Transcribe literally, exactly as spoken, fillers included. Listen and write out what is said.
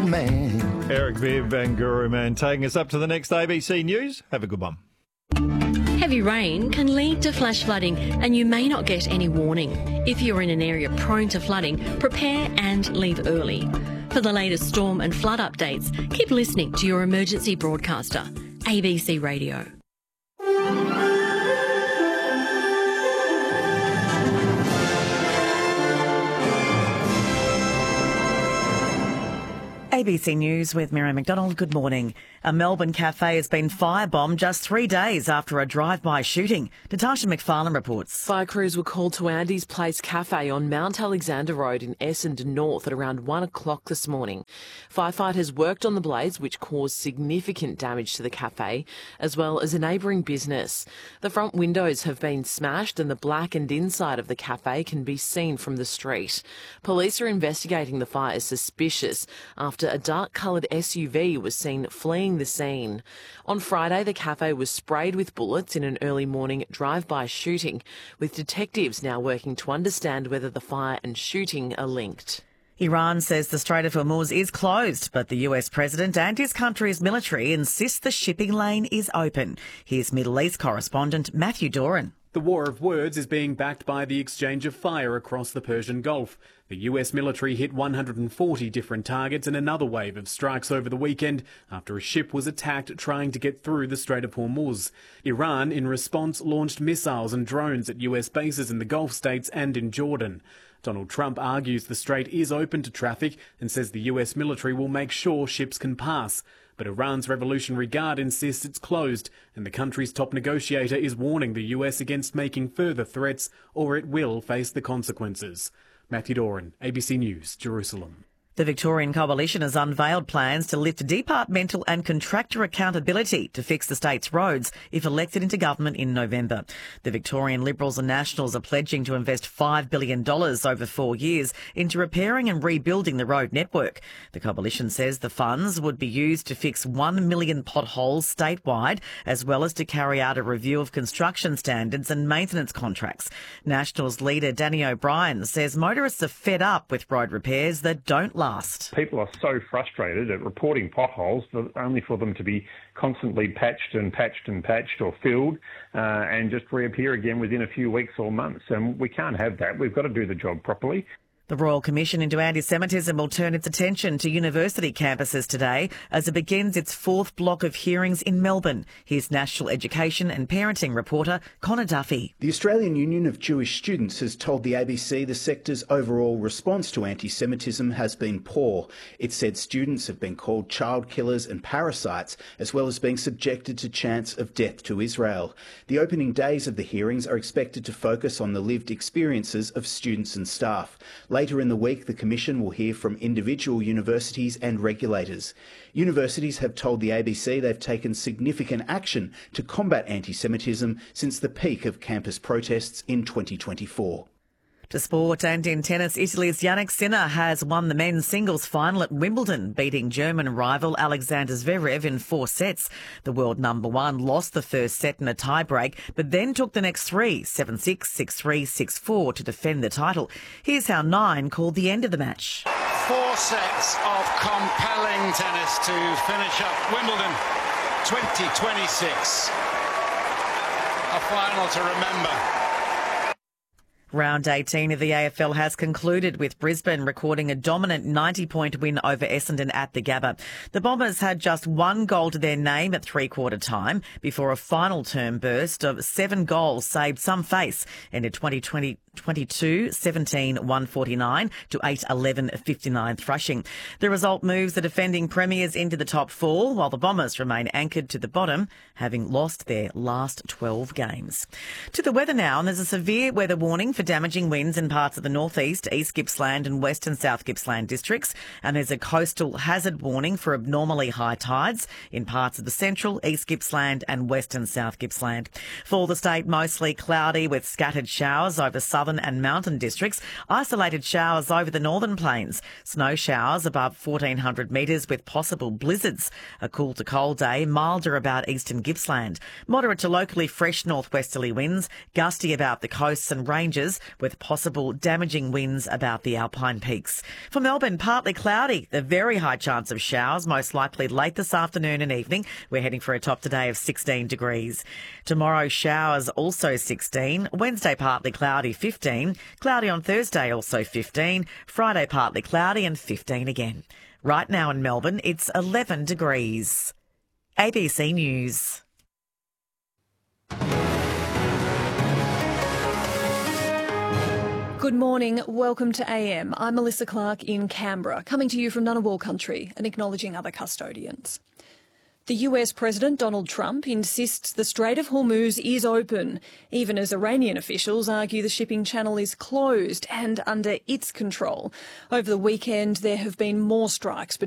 man. Eric Viv and Guru Man taking us up to the next A B C News. Have a good one. Heavy rain can lead to flash flooding and you may not get any warning. If you're in an area prone to flooding, prepare and leave early. For the latest storm and flood updates, keep listening to your emergency broadcaster, A B C Radio. A B C News with Miriam McDonald. Good morning. A Melbourne cafe has been firebombed just three days after a drive-by shooting. Natasha McFarlane reports. Fire crews were called to Andy's Place Cafe on Mount Alexander Road in Essendon North at around one o'clock this morning. Firefighters worked on the blaze, which caused significant damage to the cafe, as well as a neighbouring business. The front windows have been smashed and the blackened inside of the cafe can be seen from the street. Police are investigating the fire as suspicious after a dark-coloured S U V was seen fleeing the scene. On Friday, the cafe was sprayed with bullets in an early morning drive-by shooting, with detectives now working to understand whether the fire and shooting are linked. Iran says the Strait of Hormuz is closed, but the U S president and his country's military insist the shipping lane is open. Here's Middle East correspondent Matthew Doran. The war of words is being backed by the exchange of fire across the Persian Gulf. The U S military hit one hundred forty different targets in another wave of strikes over the weekend after a ship was attacked trying to get through the Strait of Hormuz. Iran, in response, launched missiles and drones at U S bases in the Gulf states and in Jordan. Donald Trump argues the strait is open to traffic and says the U S military will make sure ships can pass. But Iran's Revolutionary Guard insists it's closed, and the country's top negotiator is warning the U S against making further threats, or it will face the consequences. Matthew Doran, A B C News, Jerusalem. The Victorian Coalition has unveiled plans to lift departmental and contractor accountability to fix the state's roads if elected into government in November. The Victorian Liberals and Nationals are pledging to invest five billion dollars over four years into repairing and rebuilding the road network. The Coalition says the funds would be used to fix one million potholes statewide, as well as to carry out a review of construction standards and maintenance contracts. Nationals leader Danny O'Brien says motorists are fed up with road repairs that don't last. People are so frustrated at reporting potholes for, only for them to be constantly patched and patched and patched or filled uh, and just reappear again within a few weeks or months. And we can't have that. We've got to do the job properly. The Royal Commission into Anti-Semitism will turn its attention to university campuses today as it begins its fourth block of hearings in Melbourne. Here's National Education and Parenting reporter Connor Duffy. The Australian Union of Jewish Students has told the A B C the sector's overall response to anti-Semitism has been poor. It said students have been called child killers and parasites, as well as being subjected to chants of death to Israel. The opening days of the hearings are expected to focus on the lived experiences of students and staff. Later in the week, the Commission will hear from individual universities and regulators. Universities have told the A B C they've taken significant action to combat anti-Semitism since the peak of campus protests in twenty twenty-four. To sport, and in tennis, Italy's Jannik Sinner has won the men's singles final at Wimbledon, beating German rival Alexander Zverev in four sets. The world number one lost the first set in a tie-break, but then took the next three, seven six, six three, six four, to defend the title. Here's how Nine called the end of the match. Four sets of compelling tennis to finish up Wimbledon twenty twenty-six. A final to remember. Round eighteen of the A F L has concluded with Brisbane recording a dominant ninety-point win over Essendon at the Gabba. The Bombers had just one goal to their name at three-quarter time before a final term burst of seven goals saved some face in a twenty twenty twenty-two seventeen one forty-nine to eight eleven fifty-nine thrashing. The result moves the defending premiers into the top four, while the Bombers remain anchored to the bottom, having lost their last twelve games. To the weather now, and there's a severe weather warning for damaging winds in parts of the northeast, East Gippsland and West and South Gippsland districts, and there's a coastal hazard warning for abnormally high tides in parts of the central, East Gippsland and West and South Gippsland. For the state, mostly cloudy with scattered showers over southern southern and mountain districts. Isolated showers over the northern plains. Snow showers above fourteen hundred metres with possible blizzards. A cool to cold day, milder about eastern Gippsland. Moderate to locally fresh northwesterly winds, gusty about the coasts and ranges with possible damaging winds about the alpine peaks. For Melbourne, partly cloudy. The very high chance of showers, most likely late this afternoon and evening. We're heading for a top today of sixteen degrees. Tomorrow, showers also sixteen. Wednesday, partly cloudy, fifteen. Cloudy on Thursday, also fifteen. Friday, partly cloudy and fifteen again. Right now in Melbourne, it's eleven degrees. A B C News. Good morning. Welcome to A M. I'm Melissa Clark in Canberra, coming to you from Ngunnawal country and acknowledging other custodians. The U S President Donald Trump insists the Strait of Hormuz is open, even as Iranian officials argue the shipping channel is closed and under its control. Over the weekend, there have been more strikes between